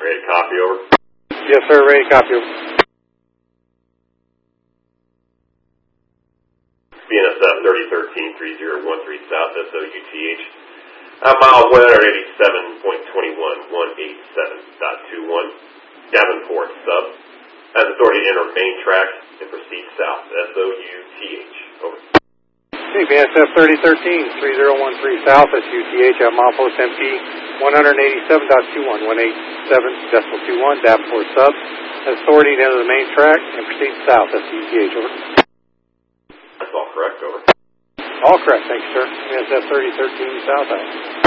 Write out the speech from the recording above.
Ready to copy, over. Yes, sir. Ready to copy, over. BNSF 3013-3013 South, SOUTH. Mile 187.21, 187.21. Davenport, sub. Has authority to enter main track and proceed south, SOUTH. Over. Hey, BNSF 3013-3013 South, SUTH, at milepost MP 187.21, 187.21, Davenport sub. Has authority to enter the main track and proceed south, SUTH. Over. That's all correct, over. All correct, thank you, sir. BNSF 3013 South.